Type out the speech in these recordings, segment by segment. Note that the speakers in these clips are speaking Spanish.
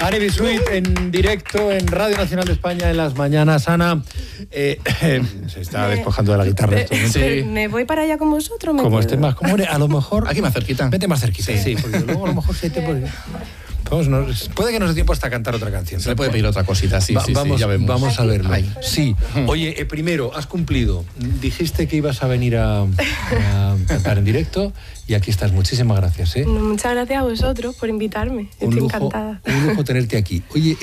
Annie B. Sweet en directo en Radio Nacional de España en las mañanas. Ana se está despojando de la guitarra. Sí. ¿Me voy para allá con vosotros? Como estés más cómodo, a lo mejor... Aquí más cerquita. Vete más cerquita, sí, porque luego a lo mejor se te puede... puede que no nos dé tiempo hasta cantar otra canción. Se le puede pedir otra cosita, sí, vamos, ya vemos. Vamos a verlo. Ahí. Sí. Oye, primero, has cumplido. Dijiste que ibas a venir a cantar en directo y aquí estás. Muchísimas gracias. Muchas gracias a vosotros por invitarme. Estoy encantada. Un lujo tenerte aquí. Oye,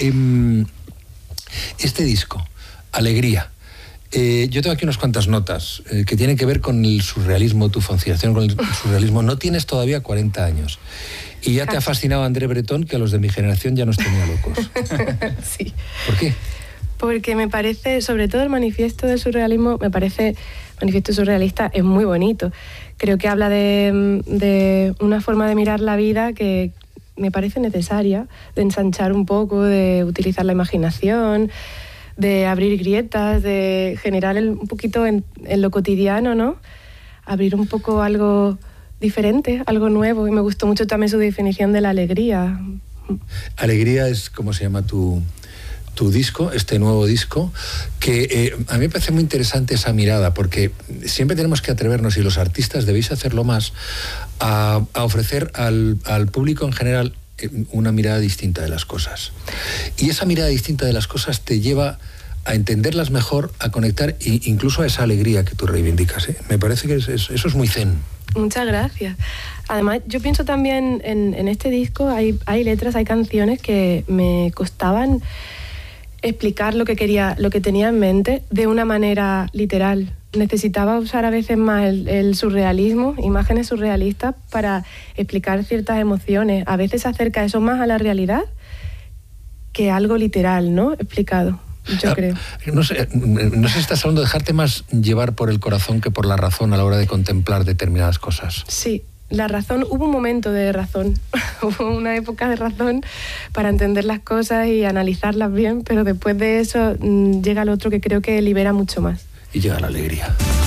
este disco, Alegría. Yo tengo aquí unas cuantas notas que tienen que ver con el surrealismo, tu fascinación con el surrealismo. No tienes todavía 40 años. Y ya te ha fascinado André Breton, que a los de mi generación ya nos tenía locos. Sí. ¿Por qué? Porque me parece, sobre todo el manifiesto del surrealismo, manifiesto surrealista es muy bonito. Creo que habla de una forma de mirar la vida que me parece necesaria, de ensanchar un poco, de utilizar la imaginación, de abrir grietas, de generar un poquito en lo cotidiano, ¿no? Abrir un poco algo diferente, algo nuevo. Y me gustó mucho también su definición de la alegría. Alegría es como se llama tu disco, este nuevo disco, que a mí me parece muy interesante esa mirada, porque siempre tenemos que atrevernos, y los artistas debéis hacerlo más, a ofrecer al público en general una mirada distinta de las cosas. Y esa mirada distinta de las cosas te lleva a entenderlas mejor, a conectar incluso a esa alegría que tú reivindicas. Me parece que eso es muy zen. Muchas gracias. Además, yo pienso también en este disco hay letras, hay canciones que me costaban explicar lo que tenía en mente de una manera literal. Necesitaba usar a veces más el surrealismo, imágenes surrealistas, para explicar ciertas emociones. A veces se acerca eso más a la realidad que algo literal, ¿no? Explicado, yo creo. No sé si estás hablando de dejarte más llevar por el corazón que por la razón a la hora de contemplar determinadas cosas. Sí. La razón, hubo un momento de razón, hubo una época de razón para entender las cosas y analizarlas bien, pero después de eso llega lo otro que creo que libera mucho más. Y llega la alegría.